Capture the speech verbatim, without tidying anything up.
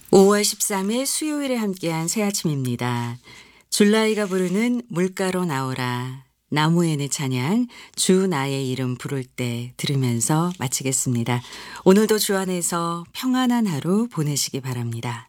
오월 십삼일 수요일에 함께한 새 아침입니다. 줄라이가 부르는 물가로 나오라. 나무에는 찬양, 주 나의 이름 부를 때 들으면서 마치겠습니다. 오늘도 주 안에서 평안한 하루 보내시기 바랍니다.